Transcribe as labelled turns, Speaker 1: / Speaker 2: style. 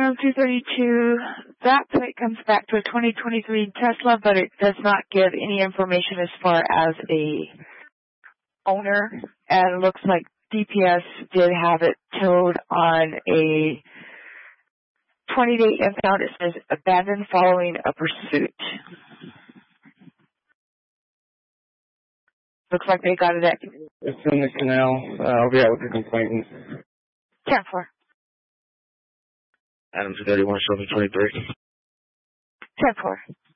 Speaker 1: Adam 232, that plate comes back to a 2023 Tesla, but it does not give any information as far as a owner, and it looks like DPS did have it towed on a 20-day impound. It says abandoned following a pursuit. Looks like they got it at...
Speaker 2: It's in the canal. I'll be out with the complainant.
Speaker 1: 10-4.
Speaker 3: Adam 231, show me 23.
Speaker 1: 10-4.